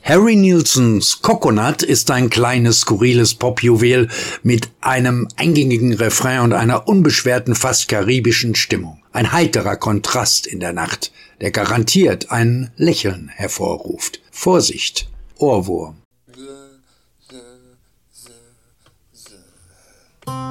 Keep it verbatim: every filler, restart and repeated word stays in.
Harry Nilssons Coconut ist ein kleines, skurriles Popjuwel mit einem eingängigen Refrain und einer unbeschwerten, fast karibischen Stimmung. Ein heiterer Kontrast in der Nacht, der garantiert ein Lächeln hervorruft. Vorsicht, Ohrwurm.